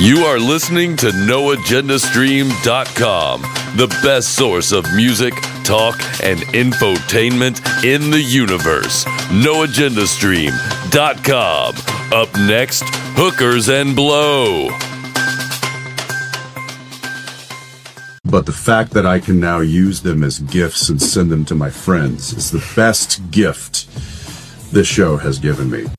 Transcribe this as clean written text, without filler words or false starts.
You are listening to NoAgendaStream.com, the best source of music, talk, and infotainment in the universe. NoAgendaStream.com. Up next, Hookers and Blow. But the fact that I can now use them as gifts and send them to my friends is the best gift this show has given me.